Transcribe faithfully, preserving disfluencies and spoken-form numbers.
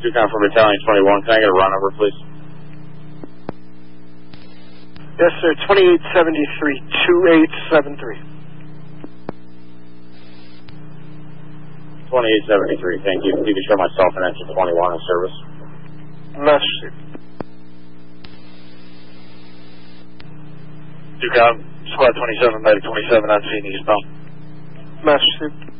Tucson for Battalion twenty-one. Can I get a run over, please? Yes, sir. twenty-eight seventy-three, twenty-eight seventy-three. twenty-eight seventy-three, thank you. You can show myself and engine twenty-one in service. Master, sir. Tucson, Squad twenty-seven, Medic twenty-seven on scene, eastbound. Master, sir.